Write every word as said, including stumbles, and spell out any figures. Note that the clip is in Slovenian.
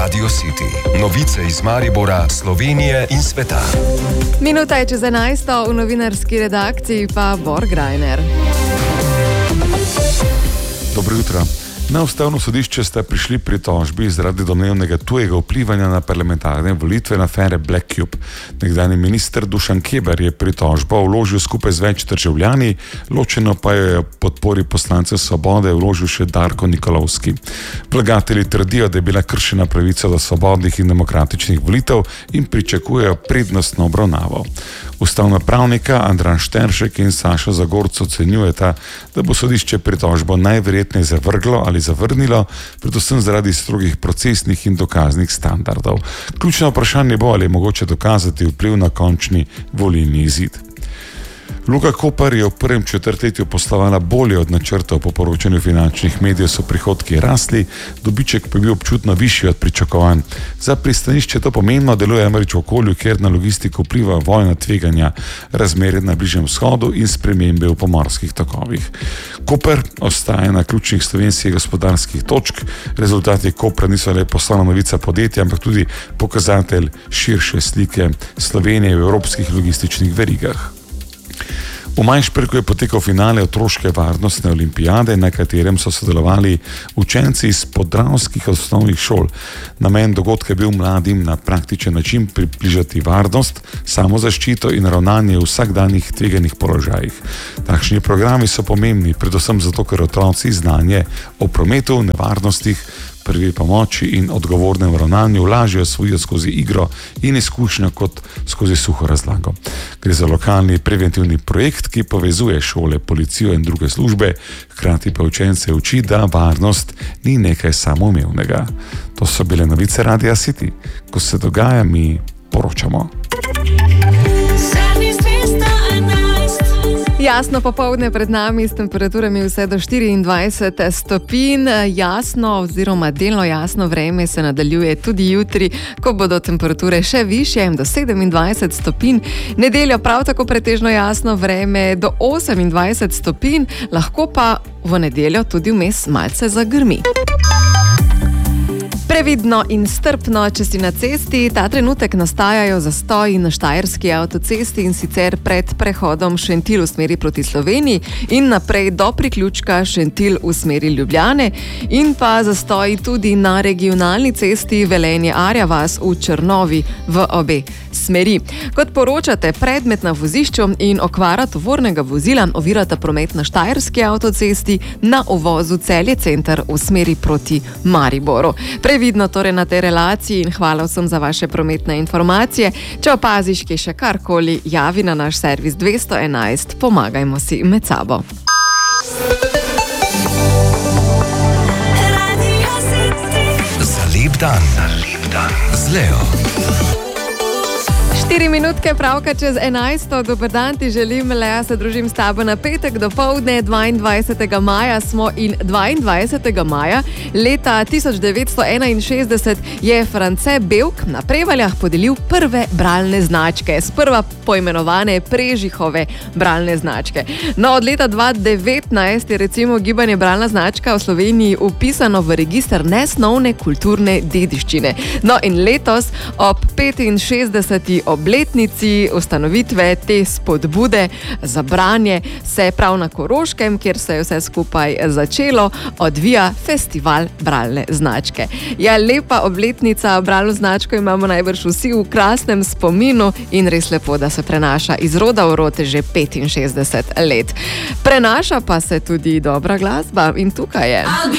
Radio City. Novice iz Maribora, Slovenije in sveta. Minuta je čez enajsto, v novinarski redakciji pa Bor Grajner. Dobro jutro. Na ustavno sodišče sta prišli pritožbi zaradi domnevnega tujega vplivanja na parlamentarne volitve na afere Black Cube. Nekdanji minister Dušan Keber je pritožbo vložil skupaj z več državljani, ločeno pa je podpori poslancev Svobode vložil še Darko Nikolovski. Vlagatelji trdijo, da je bila kršena pravica do svobodnih in demokratičnih volitev in pričakujejo prednostno obravnavo. Ustavna pravnika Andran Šteršek in Saša Zagorc ocenjujeta, da bo sodišče pritožbo najverjetneje zavrglo ali zavrnilo, predvsem zaradi strogih procesnih in dokaznih standardov. Ključno vprašanje bo, ali je mogoče dokazati vpliv na končni volilni izid. Luka Koper je v prvem četrtletju poslovala bolje od načrtov. Po poročanju finančnih medijev so prihodki rasli, dobiček pa je bil občutno višji od pričakovanj. Za pristanišče to pomembno deluje namreč v okolju, kjer na logistiko vpliva vojna tveganja, razmere na Bližnjem vzhodu in spremembe v pomorskih tokovih. Koper ostaja na ključnih slovenskih gospodarskih točk. Rezultati Kopra niso le poslovna novica podjetja, ampak tudi pokazatelj širše slike Slovenije v evropskih logističnih verigah. V Majšperku je potekal finale otroške varnostne olimpijade, na katerem so sodelovali učenci iz podravskih osnovnih šol. Namen dogodka je bil mladim na praktičen način približati varnost, samozaščito in ravnanje v vsakdanjih tveganih položajih. Takšni programi so pomembni, predvsem zato, ker otroci znanje o prometu, nevarnostih, prvi pomoči in odgovornem ravnanju lažje osvojijo skozi igro in izkušnjo kot skozi suho razlago. Gre za lokalni preventivni projekt, ki povezuje šole, policijo in druge službe, hkrati pa učence uči, da varnost ni nekaj samoumevnega. To so bile novice Radia City. Ko se dogaja, mi poročamo. Jasno popoldne pred nami s temperaturami vse do štiriindvajset stopinj. Jasno oziroma delno jasno vreme se nadaljuje tudi jutri, ko bodo temperature še višje do sedemindvajset stopinj. Nedeljo prav tako pretežno jasno vreme do osemindvajset stopinj, lahko pa v nedeljo tudi vmes malce zagrmi. Previdno in strpno, če si na cesti. Ta trenutek nastajajo zastoji na štajerski avtocesti in sicer pred prehodom Šentilj v smeri proti Sloveniji in naprej do priključka Šentilj v smeri Ljubljane in pa zastoji tudi na regionalni cesti Velenje-Arja vas v Črnovi v obe smeri. Kot poročate, predmet na vozišču in okvara tovornega vozila ovirata promet na štajerski avtocesti na uvozu Celje center v smeri proti Mariboru. Previdno torej na tej relaciji in hvala vsem za vaše prometne informacije. Če opaziš, ki še karkoli, javi na naš servis dvesto enajst, pomagajmo si med sabo. Za lep dan, za lep dan z Leo. Štiri minutke pravka čez enajsto. Dober dan ti želim, Lea, se družim s tabo na petek dopoldne, dvaindvajsetega maja smo in dvaindvajsetega maja leta tisoč devetsto enainšestdeset je France Belk na Prevaljah podelil prve bralne značke, sprva poimenovane Prežihove bralne značke. No, od leta dva tisoč devetnajst je recimo gibanje bralna značka v Sloveniji upisano v register nesnovne kulturne dediščine. No in letos ob petinšestdeseti obletnici ustanovitve te spodbude za branje se prav na Koroškem, kjer se je vse skupaj začelo, odvija festival bralne značke. Ja, lepa obletnica, bralno značko imamo najbrž vsi v krasnem spominu in res lepo, da se prenaša iz roda v rod že petinšestdeset let. Prenaša pa se tudi dobra glasba in tukaj je.